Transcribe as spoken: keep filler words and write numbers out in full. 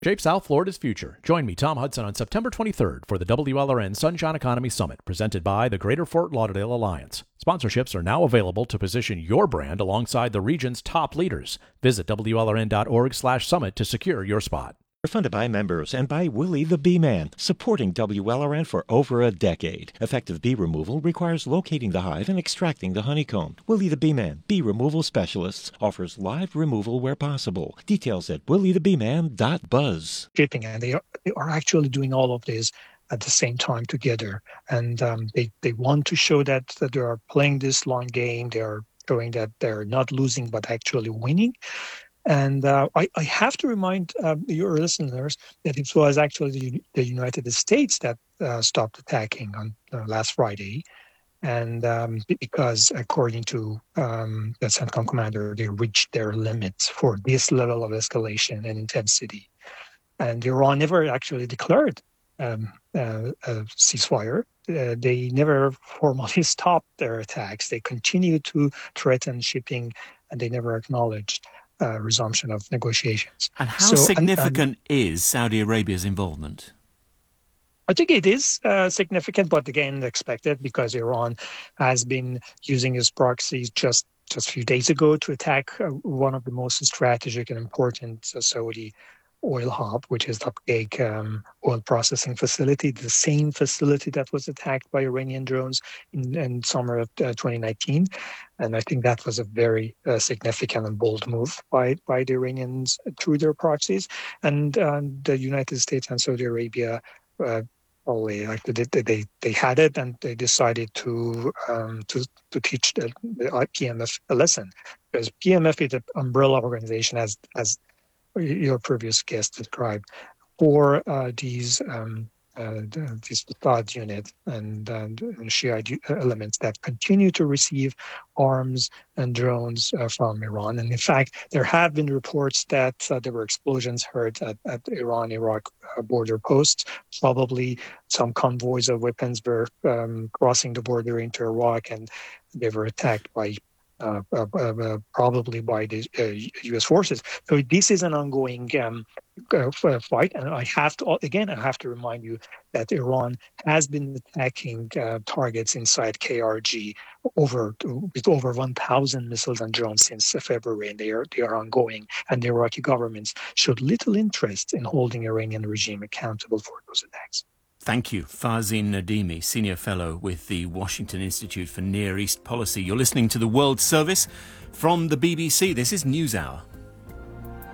Shape South Florida's future. Join me, Tom Hudson, on September twenty-third for the W L R N Sunshine Economy Summit, presented by the Greater Fort Lauderdale Alliance. Sponsorships are now available to position your brand alongside the region's top leaders. Visit W L R N dot org slash summit to secure your spot. Funded by members and by Willie the Bee Man, supporting W L R N for over a decade. Effective bee removal requires locating the hive and extracting the honeycomb. Willie the Bee Man, bee removal specialists, offers live removal where possible. Details at willie the bee man dot buzz. Shipping, and they are, they are actually doing all of this at the same time together. And um, they, they want to show that, that they are playing this long game. They are showing that they're not losing, but actually winning. And uh, I, I have to remind uh, your listeners that it was actually the, the United States that uh, stopped attacking on uh, last Friday. And um, because according to um, the CENTCOM commander, they reached their limits for this level of escalation and intensity. And Iran never actually declared um, uh, a ceasefire. Uh, they never formally stopped their attacks. They continued to threaten shipping, and they never acknowledged Uh, resumption of negotiations. And how so, significant and, and, is Saudi Arabia's involvement? I think it is uh, significant, but again, expected, because Iran has been using its proxies just, just a few days ago to attack uh, one of the most strategic and important uh, Saudi oil hub, which is the big um, oil processing facility, the same facility that was attacked by Iranian drones in, in summer of uh, twenty nineteen. And I think that was a very uh, significant and bold move by, by the Iranians through their proxies. And uh, the United States and Saudi Arabia uh, probably like they, they they had it, and they decided to um, to to teach the, the P M F a lesson, because P M F is an umbrella organization, as as your previous guest described, for uh, these um, uh, these Mossad unit and, and Shiite elements that continue to receive arms and drones uh, from Iran. And in fact, there have been reports that uh, there were explosions heard at, at Iran-Iraq uh, border posts. Probably some convoys of weapons were um, crossing the border into Iraq, and they were attacked by Uh, uh, uh, probably by the uh, U S forces. So this is an ongoing um, uh, fight. And I have to, again, I have to remind you that Iran has been attacking uh, targets inside K R G over with over one thousand missiles and drones since February, and they are, they are ongoing. And the Iraqi governments showed little interest in holding Iranian regime accountable for those attacks. Thank you. Fazin Nadimi, Senior Fellow with the Washington Institute for Near East Policy. You're listening to The World Service from the B B C. This is NewsHour.